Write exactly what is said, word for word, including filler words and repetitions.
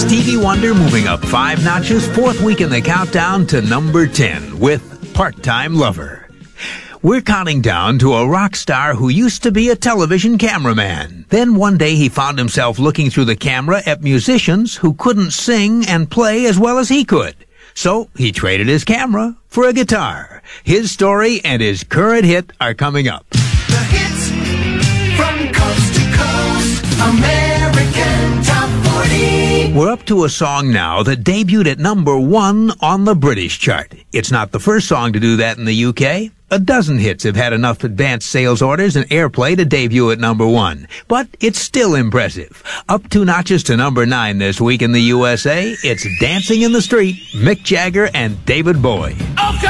Stevie Wonder moving up five notches, fourth week in the countdown to number ten with Part-Time Lover. We're counting down to a rock star who used to be a television cameraman. Then one day he found himself looking through the camera at musicians who couldn't sing and play as well as he could. So he traded his camera for a guitar. His story and his current hit are coming up. The hits from coast to coast, American Top forty. We're up to a song now that debuted at number one on the British chart. It's not the first song to do that in the U K. A dozen hits have had enough advanced sales orders and airplay to debut at number one. But it's still impressive. Up two notches to number nine this week in the U S A, it's Dancing in the Street, Mick Jagger and David Bowie. Okay.